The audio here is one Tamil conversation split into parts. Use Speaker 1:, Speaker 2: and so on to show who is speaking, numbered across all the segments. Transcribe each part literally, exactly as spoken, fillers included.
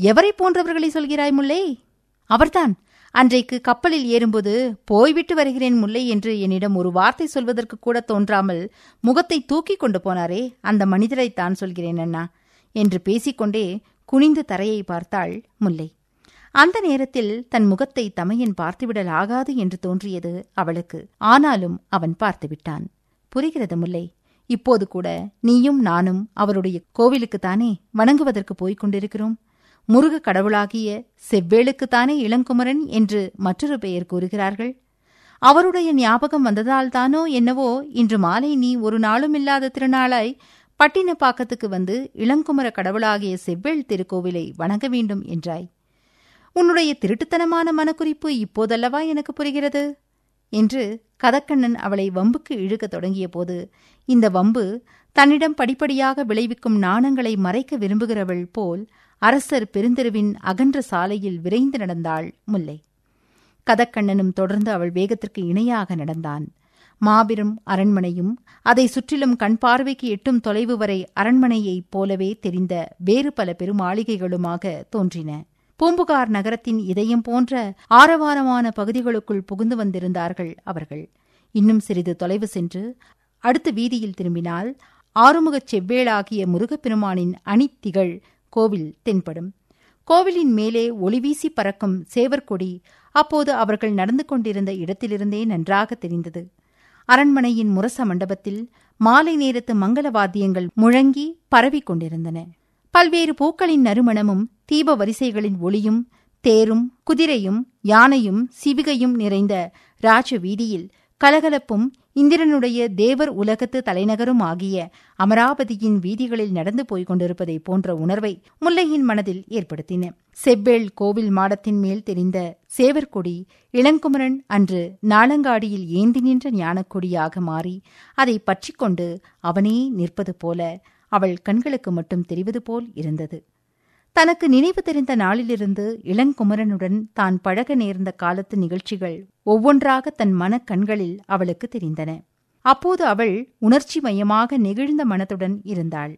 Speaker 1: எவரை போன்றவர்களை சொல்கிறாய் முல்லை? அவர்தான் அன்றைக்கு கப்பலில் ஏறும்போது போய்விட்டு வருகிறேன் முல்லை என்று என்னிடம் ஒரு வார்த்தை சொல்வதற்கு கூட தோன்றாமல் முகத்தை தூக்கி கொண்டு போனாரே, அந்த மனிதரைத்தான் சொல்கிறேன் அண்ணா என்று பேசிக்கொண்டே குனிந்து தரையை பார்த்தாள் முல்லை. அந்த நேரத்தில் தன் முகத்தை தமையன் பார்த்துவிடல் ஆகாது என்று தோன்றியது அவளுக்கு. ஆனாலும் அவன் பார்த்துவிட்டான். புரிகிறது முல்லை, இப்போது கூட நீயும் நானும் அவருடைய கோவிலுக்குத்தானே வணங்குவதற்கு போய்க் கொண்டிருக்கிறோம். முருக கடவுளாகிய செவ்வேளுக்குத்தானே இளங்குமரன் என்று மற்றொரு பெயர் கூறுகிறார்கள். அவருடைய ஞாபகம் வந்ததால்தானோ என்னவோ இன்று மாலை நீ ஒரு நாளும் இல்லாத திருநாளாய் பட்டினப்பாக்கத்துக்கு வந்து இளங்குமர கடவுளாகிய செவ்வேள் திருக்கோவிலை வணங்க வேண்டும் என்றாய். உன்னுடைய திருட்டுத்தனமான மனக்குறிப்பு இப்போதல்லவா எனக்கு புரிகிறது என்று கதக்கண்ணன் அவளை வம்புக்கு இழுக்கத் தொடங்கிய போது, இந்த வம்பு தன்னிடம் படிப்படியாக விளைவிக்கும் நாணங்களை மறைக்க விரும்புகிறவள் போல் அரசர் பெருந்தெருவின் அகன்ற சாலையில் விரைந்து நடந்தாள் முல்லை. கதக்கண்ணனும் தொடர்ந்து அவள் வேகத்திற்கு இணையாக நடந்தான். மாபெரும் அரண்மனையும் அதை சுற்றிலும் கண் பார்வைக்கு எட்டும் தொலைவு வரை அரண்மனையைப் போலவே தெரிந்த வேறு பல பெருமாளிகைகளுமாக தோன்றின. பூம்புகார் நகரத்தின் இதயம் போன்ற ஆரவாரமான பகுதிகளுக்குள் புகுந்து வந்திருந்தார்கள் அவர்கள். இன்னும் சிறிது தொலைவு சென்று அடுத்த வீதியில் திரும்பினால் ஆறுமுகச் செவ்வேளாகிய முருகப்பெருமானின் அணித்திகழ் கோவில் தென்படும். கோவிலின் மேலே ஒளிவீசி பறக்கும் சேவற்கொடி அப்போது அவர்கள் நடந்து கொண்டிருந்த இடத்திலிருந்தே நன்றாக தெரிந்தது. அரண்மனையின் முரச மண்டபத்தில் மாலை நேரத்து மங்கள வாத்தியங்கள் முழங்கி பரவிக் கொண்டிருந்தன. பல்வேறு பூக்களின் நறுமணமும் தீப வரிசைகளின் ஒளியும் தேரும் குதிரையும் யானையும் சிவிகையும் நிறைந்த ராஜ வீதியில் கலகலப்பும் இந்திரனுடைய தேவர் உலகத்து தலைநகரும் ஆகிய அமராவதியின் வீதிகளில் நடந்து போய்க் கொண்டிருப்பதை போன்ற உணர்வை முல்லையின் மனதில் ஏற்படுத்தின. செவ்வேள் கோவில் மாடத்தின் மேல் தெரிந்த சேவற்கொடி இளங்குமரன் அன்று நாளங்காடியில் ஏந்தி நின்ற ஞானக்கொடியாக மாறி அதை பற்றிக்கொண்டு அவனே நிற்பது போல அவள் கண்களுக்கு மட்டும் தெரிவது போல் இருந்தது. தனக்கு நினைவு தெரிந்த நாளிலிருந்து இளங்குமரனுடன் தான் பழக நேர்ந்த காலத்து நிகழ்ச்சிகள் ஒவ்வொன்றாக தன் மனக் கண்களில் அவளுக்கு தெரிந்தன. அப்போது அவள் உணர்ச்சி மயமாக நெகிழ்ந்த மனத்துடன் இருந்தாள்.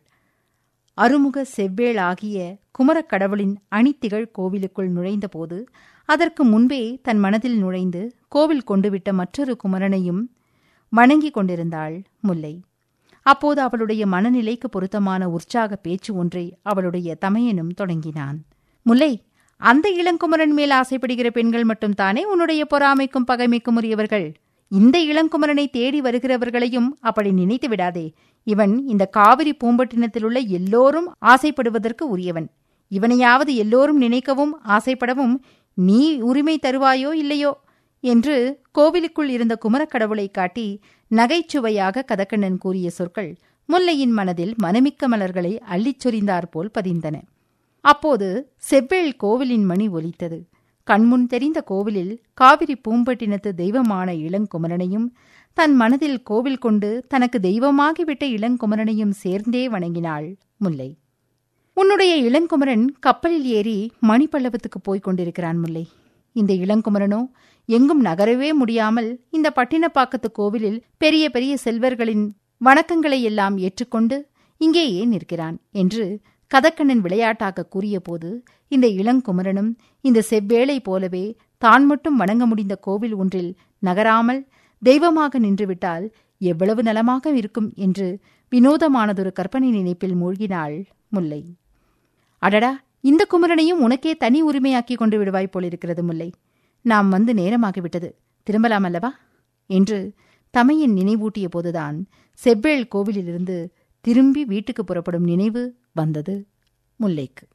Speaker 1: அருமுக செவ்வேளாகிய குமரக் கடவுளின் அணித்திகழ் கோவிலுக்குள் நுழைந்தபோது அதற்கு முன்பே தன் மனதில் நுழைந்து கோவில் கொண்டுவிட்ட மற்றொரு குமரனையும் வணங்கிக் கொண்டிருந்தாள் முல்லை. அப்போது அவளுடைய மனநிலைக்கு பொருத்தமான உற்சாக பேச்சு ஒன்றை அவளுடைய தமையனும் தொடங்கினான். முல்லை, அந்த இளங்குமரன் மேல் ஆசைப்படுகிற பெண்கள் மட்டும் தானே உன்னுடைய பொறாமைக்கும் பகைமைக்கும் உரியவர்கள். இந்த இளங்குமரனை தேடி வருகிறவர்களையும் அப்படி நினைத்து விடாதே. இவன் இந்த காவிரி பூம்பட்டினத்திலுள்ள எல்லோரும் ஆசைப்படுவதற்கு உரியவன். இவனையாவது எல்லோரும் நினைக்கவும் ஆசைப்படவும் நீ உரிமை தருவாயோ இல்லையோ என்று கோவிலுக்குள் இருந்த குமரக்கடவுளை காட்டி நகைச்சுவையாக கதக்கண்ணன் கூறிய சொற்கள் முல்லையின் மனதில் மனமிக்க மலர்களை அள்ளிச் சொரிந்தாற்போல் பதிந்தன. அப்போது செவ்வேள் கோவிலின் மணி ஒலித்தது. கண்முன் தெரிந்த கோவிலில் காவிரி பூம்பட்டினத்து தெய்வமான இளங்குமரனையும் தன் மனதில் கோவில் கொண்டு தனக்கு தெய்வமாகிவிட்ட இளங்குமரனையும் சேர்ந்தே வணங்கினாள் முல்லை. உன்னுடைய இளங்குமரன் கப்பலில் ஏறி மணிப்பல்லவத்துக்கு போய்க் கொண்டிருக்கிறான் முல்லை. இந்த இளங்குமரனோ எங்கும் நகரவே முடியாமல் இந்த பட்டினப்பாக்கத்து கோவிலில் பெரிய பெரிய செல்வர்களின் வணக்கங்களை எல்லாம் ஏற்றுக்கொண்டு இங்கேயே நிற்கிறான் என்று கதக்கண்ணன் விளையாட்டாக கூறியபோது இந்த இளங்குமரனும் இந்த செவ்வேளை போலவே தான் மட்டும் வணங்க முடிந்த கோவில் ஒன்றில் நகராமல் தெய்வமாக நின்றுவிட்டால் எவ்வளவு நலமாக இருக்கும் என்று வினோதமானதொரு கற்பனை நினைப்பில் மூழ்கினாள் முல்லை. அடடா, இந்த குமரனையும் உனக்கே தனி உரிமையாக்கிக் கொண்டு விடுவாய் போலிருக்கிறது முல்லை. நாம் வந்து நேரமாகிவிட்டது, திரும்பலாம் அல்லவா என்று தமையன் நினைவூட்டிய போதுதான் செவ்வேள் கோவிலிலிருந்து திரும்பி வீட்டுக்கு புறப்படும் நினைவு வந்தது முல்லைக்கு.